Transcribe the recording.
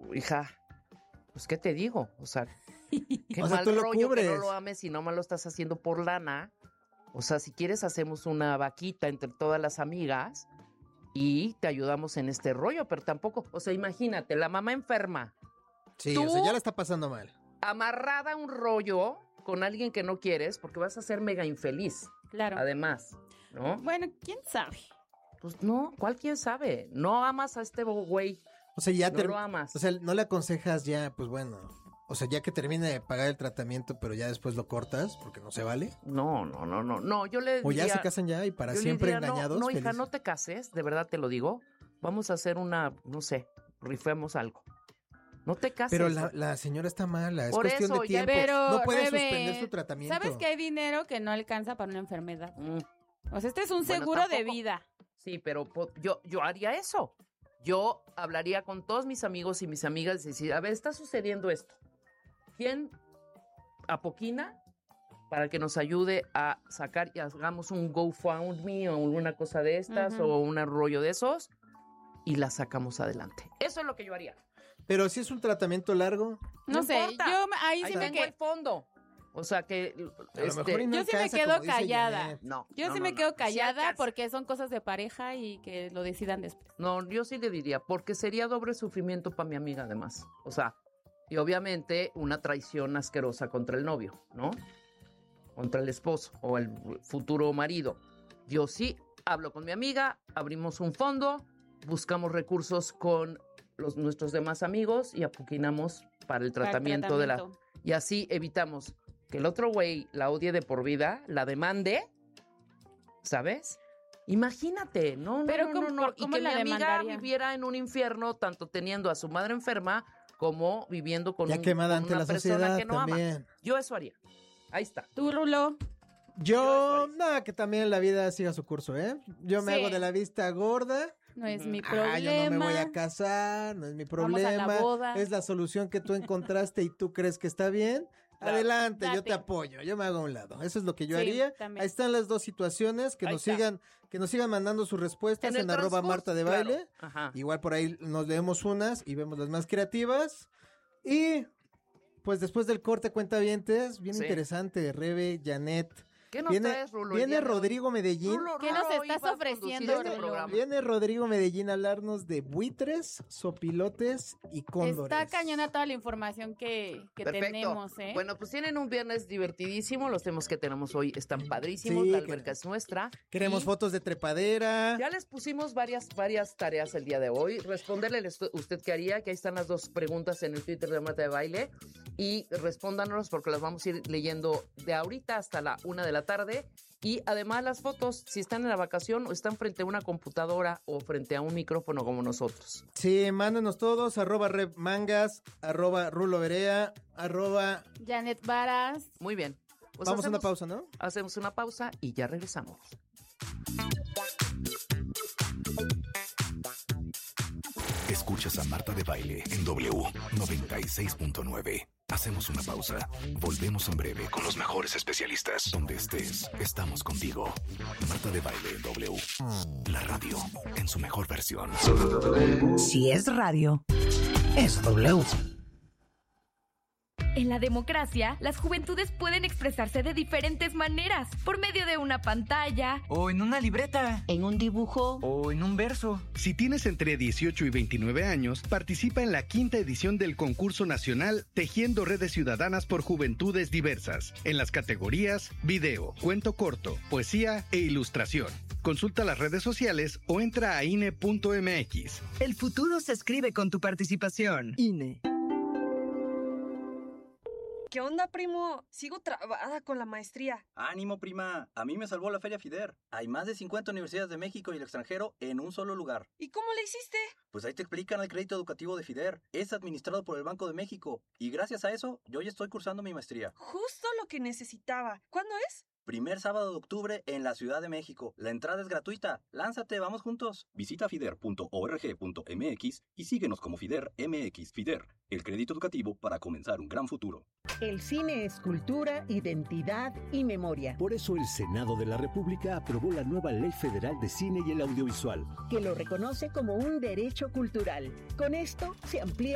hija, pues, ¿qué te digo? O sea, qué O sea, mal tú lo rollo cubres. que no lo ames y no me lo estás haciendo por lana. O sea, si quieres hacemos una vaquita entre todas las amigas y te ayudamos en este rollo, pero tampoco, o sea, imagínate, la mamá enferma, Sí, ¿Tú? o sea, ya la está pasando mal. amarrada a un rollo con alguien que no quieres, porque vas a ser mega infeliz, Claro. además, ¿no? Bueno, quién sabe. Pues no, ¿cuál quién sabe? No amas a este güey, O sea, ya no lo amas. O sea, no le aconsejas ya, pues bueno. O sea, ya que termine de pagar el tratamiento, pero ya después lo cortas, porque no se vale. No, yo le O ya diría- se casan ya y para yo le siempre diría, engañados. No, hija, felices. no te cases, de verdad te lo digo. Vamos a hacer una, no sé, rifemos algo. No te cases. Pero la señora está mala, es Por cuestión eso, de ya- tiempo. Pero, no puede Rebe, suspender su tratamiento. ¿sabes que hay dinero que no alcanza para una enfermedad? Mm, O sea, este es un Bueno, seguro de tampoco- vida. sí, pero yo haría eso. Yo hablaría con todos mis amigos y mis amigas y decir, a ver, está sucediendo esto. ¿Quién apoquina para que nos ayude a sacar y hagamos un GoFundMe o alguna cosa de estas Ujú. o un rollo de esos y la sacamos adelante? Eso es lo que yo haría. Pero si es un tratamiento largo, No sé, importa. yo ahí sí Ahí me tengo el quedo. fondo. O sea que a lo mejor y no yo sí me alcanza, quedo como dice callada. Janet. no. Yo no, sí no, me no. quedo Sí callada alcanza. porque son cosas de pareja y que lo decidan después. No, yo sí le diría, porque sería doble sufrimiento para mi amiga además. O sea, y obviamente una traición asquerosa contra el novio, ¿no? Contra el esposo o el futuro marido. Yo sí hablo con mi amiga, abrimos un fondo, buscamos recursos con nuestros demás amigos y apoquinamos para el tratamiento de la... Y así evitamos que el otro güey la odie de por vida, la demande, ¿sabes? Imagínate, no. Pero Y ¿cómo que la mi amiga demandaría? viviera en un infierno, tanto teniendo a su madre enferma como viviendo con, Ya quemada con ante una la persona sociedad que no también. ama. Yo eso haría. Ahí está. Tú, Rulo. Yo, nada, que también la vida siga su curso, ¿eh? Yo me Sí. hago de la vista gorda. No es mi Ah, problema. yo no me voy a casar, no es mi Vamos a la problema. boda. Es la solución que tú encontraste y tú crees que está bien. Claro. Adelante, yo Date. te apoyo, yo me hago a un lado. Eso es lo que yo Sí, haría. también. Ahí están las dos situaciones, que Ahí nos está. sigan mandando sus respuestas el en @Marta de transcurso, Baile. claro. Ajá. Igual por ahí nos leemos unas y vemos las más creativas. Y pues después del corte cuentavientes, bien Sí. interesante, Rebe, Janet. ¿Qué nos Viene, traes, Rulo? el viene día de hoy? Rodrigo Medellín. ¿Qué nos Rulo estás iba a ofreciendo, conducir este Rulo? programa. Viene Rodrigo Medellín a hablarnos de buitres, sopilotes y cóndores. Está cañona toda la información que Perfecto. tenemos, ¿eh? Bueno, pues tienen un viernes divertidísimo. Los temas que tenemos hoy están padrísimos. Sí, La que- alberca es nuestra. Queremos Y fotos de trepadera. ya les pusimos varias tareas el día de hoy. Responderle usted qué haría, que ahí están las dos preguntas en el Twitter de Marta de Baile. Y respóndanos porque las vamos a ir leyendo de ahorita hasta la 1 de la tarde. Y además las fotos, si están en la vacación o están frente a una computadora o frente a un micrófono como nosotros. Sí, mándenos todos, @repmangas, @ruloverea, Janet Varas. Muy bien. Pues Vamos a una pausa, ¿no? Hacemos una pausa y ya regresamos. Escuchas a Marta de Baile en W 96.9. Hacemos una pausa. Volvemos en breve con los mejores especialistas. Donde estés, estamos contigo. Marta de Baile en W. La radio en su mejor versión. Si es radio, es W. En la democracia, las juventudes pueden expresarse de diferentes maneras, por medio de una pantalla, O en una libreta. En un dibujo, O en un verso. Si tienes entre 18 y 29 años, participa en la 5ª edición del concurso nacional Tejiendo Redes Ciudadanas por Juventudes Diversas, en las categorías video, cuento corto, poesía e ilustración. Consulta las redes sociales o entra a INE.mx. el futuro se escribe con tu participación. INE. ¿Qué onda, primo? Sigo trabada con la maestría. Ánimo, prima. A mí me salvó la Feria FIDER. Hay más de 50 universidades de México y el extranjero en un solo lugar. ¿Y cómo le hiciste? Pues ahí te explican el crédito educativo de FIDER. Es administrado por el Banco de México. Y gracias a eso, yo ya estoy cursando mi maestría. Justo lo que necesitaba. ¿Cuándo es? Primer sábado de octubre en la Ciudad de México. La entrada es gratuita. Lánzate, vamos juntos. Visita fider.org.mx y síguenos como FIDER MX. FIDER, el crédito educativo para comenzar un gran futuro. El cine es cultura, identidad y memoria, Por eso el Senado de la República aprobó la nueva Ley Federal de Cine y el Audiovisual. que lo reconoce como un derecho cultural. Con esto se amplía